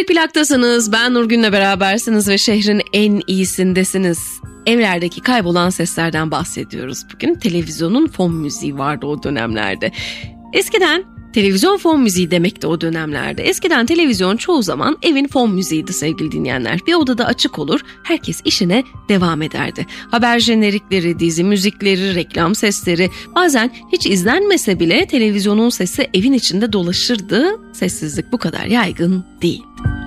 Kırık Plak'tasınız. Ben Nurgün'le berabersiniz ve şehrin en iyisindesiniz. Evlerdeki kaybolan seslerden bahsediyoruz bugün. Televizyonun fon müziği vardı o dönemlerde. Eskiden televizyon fon müziği demekti o dönemlerde. Eskiden televizyon çoğu zaman evin fon müziğiydi sevgili dinleyenler. Bir odada açık olur, herkes işine devam ederdi. Haber jenerikleri, dizi müzikleri, reklam sesleri, bazen hiç izlenmese bile televizyonun sesi evin içinde dolaşırdı. Sessizlik bu kadar yaygın değil.